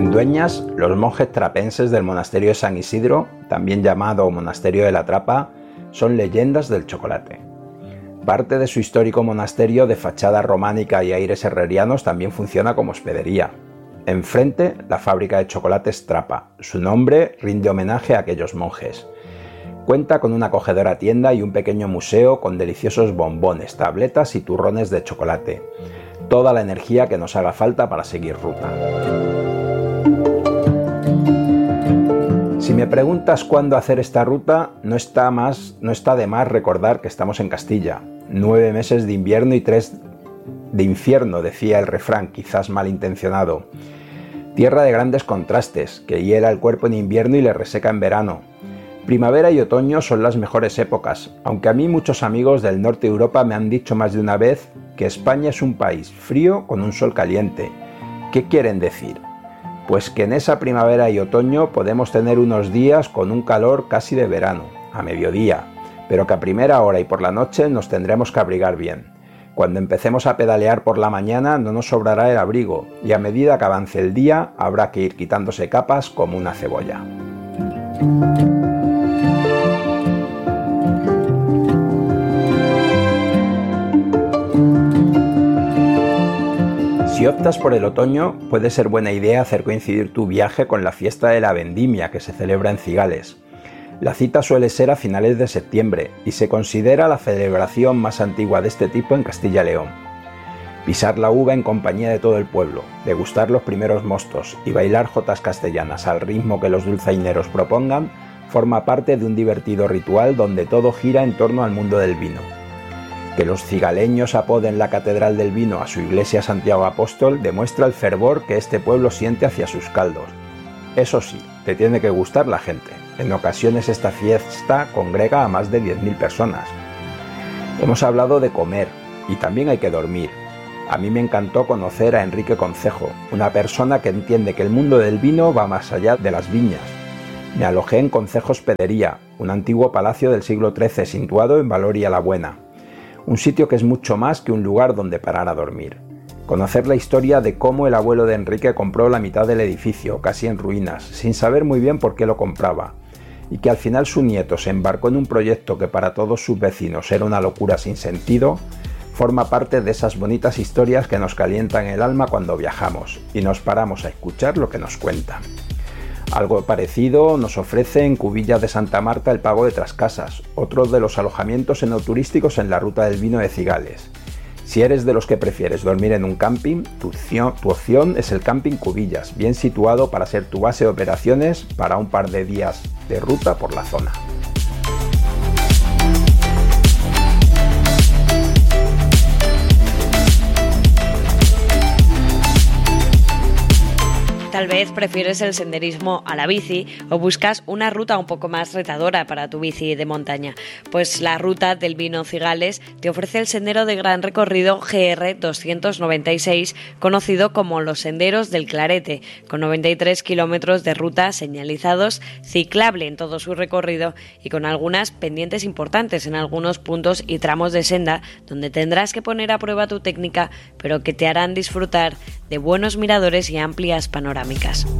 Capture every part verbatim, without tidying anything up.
En Dueñas, los monjes trapenses del monasterio de San Isidro, también llamado Monasterio de la Trapa, son leyendas del chocolate. Parte de su histórico monasterio de fachada románica y aires herrerianos también funciona como hospedería. Enfrente, la fábrica de chocolates Trapa. Su nombre rinde homenaje a aquellos monjes. Cuenta con una acogedora tienda y un pequeño museo con deliciosos bombones, tabletas y turrones de chocolate. Toda la energía que nos haga falta para seguir ruta. Si me preguntas cuándo hacer esta ruta, no está, más, no está de más recordar que estamos en Castilla. Nueve meses de invierno y tres de infierno, decía el refrán, quizás malintencionado. Tierra de grandes contrastes, que hiela el cuerpo en invierno y le reseca en verano. Primavera y otoño son las mejores épocas, aunque a mí muchos amigos del norte de Europa me han dicho más de una vez que España es un país frío con un sol caliente. ¿Qué quieren decir? Pues que en esa primavera y otoño podemos tener unos días con un calor casi de verano, a mediodía, pero que a primera hora y por la noche nos tendremos que abrigar bien. Cuando empecemos a pedalear por la mañana no nos sobrará el abrigo y a medida que avance el día habrá que ir quitándose capas como una cebolla. Si optas por el otoño, puede ser buena idea hacer coincidir tu viaje con la fiesta de la vendimia que se celebra en Cigales. La cita suele ser a finales de septiembre y se considera la celebración más antigua de este tipo en Castilla y León. Pisar la uva en compañía de todo el pueblo, degustar los primeros mostos y bailar jotas castellanas al ritmo que los dulzaineros propongan forma parte de un divertido ritual donde todo gira en torno al mundo del vino. Que los cigaleños apoden la Catedral del Vino a su iglesia Santiago Apóstol demuestra el fervor que este pueblo siente hacia sus caldos. Eso sí, te tiene que gustar la gente. En ocasiones esta fiesta congrega a más de diez mil personas. Hemos hablado de comer y también hay que dormir. A mí me encantó conocer a Enrique Concejo, una persona que entiende que el mundo del vino va más allá de las viñas. Me alojé en Concejo Hospedería, un antiguo palacio del siglo trece situado en Valoria la Buena. Un sitio que es mucho más que un lugar donde parar a dormir. Conocer la historia de cómo el abuelo de Enrique compró la mitad del edificio, casi en ruinas, sin saber muy bien por qué lo compraba, y que al final su nieto se embarcó en un proyecto que para todos sus vecinos era una locura sin sentido, forma parte de esas bonitas historias que nos calientan el alma cuando viajamos y nos paramos a escuchar lo que nos cuentan. Algo parecido nos ofrece en Cubillas de Santa Marta el Pago de Trascasas, otro de los alojamientos enoturísticos en la ruta del vino de Cigales. Si eres de los que prefieres dormir en un camping, tu opción, tu opción es el Camping Cubillas, bien situado para ser tu base de operaciones para un par de días de ruta por la zona. Tal vez prefieres el senderismo a la bici o buscas una ruta un poco más retadora para tu bici de montaña. Pues la ruta del vino Cigales te ofrece el sendero de gran recorrido G R doscientos noventa y seis, conocido como los Senderos del Clarete, con noventa y tres kilómetros de ruta señalizados, ciclable en todo su recorrido y con algunas pendientes importantes en algunos puntos y tramos de senda, donde tendrás que poner a prueba tu técnica, pero que te harán disfrutar de buenos miradores y amplias panorámicas.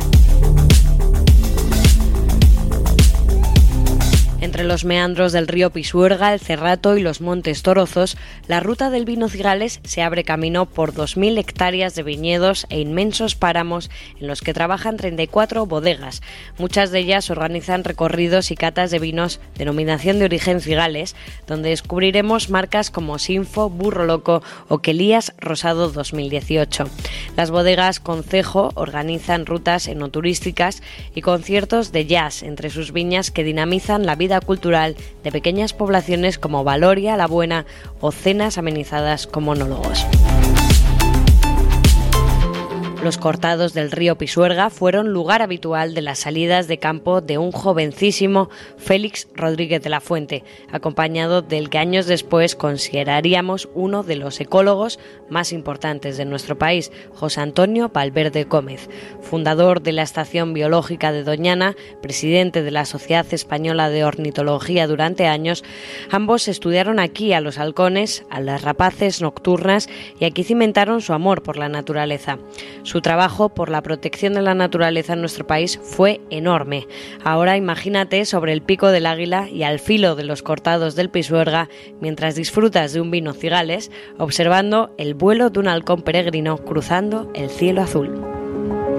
Entre los meandros del río Pisuerga, el Cerrato y los montes Torozos, la ruta del vino Cigales se abre camino por dos mil hectáreas de viñedos e inmensos páramos en los que trabajan treinta y cuatro bodegas. Muchas de ellas organizan recorridos y catas de vinos denominación de origen Cigales, donde descubriremos marcas como Sinfo, Burro Loco o Quelías Rosado dos mil dieciocho. Las bodegas Concejo organizan rutas enoturísticas y conciertos de jazz entre sus viñas que dinamizan la vida cultural de pequeñas poblaciones como Valoria la Buena o cenas amenizadas con monólogos. Los cortados del río Pisuerga fueron lugar habitual de las salidas de campo de un jovencísimo Félix Rodríguez de la Fuente, acompañado del que años después consideraríamos uno de los ecólogos más importantes de nuestro país, José Antonio Valverde Gómez, fundador de la Estación Biológica de Doñana, presidente de la Sociedad Española de Ornitología durante años. Ambos estudiaron aquí a los halcones, a las rapaces nocturnas y aquí cimentaron su amor por la naturaleza. Su trabajo por la protección de la naturaleza en nuestro país fue enorme. Ahora imagínate sobre el pico del águila y al filo de los cortados del Pisuerga mientras disfrutas de un vino cigales, observando el vuelo de un halcón peregrino cruzando el cielo azul.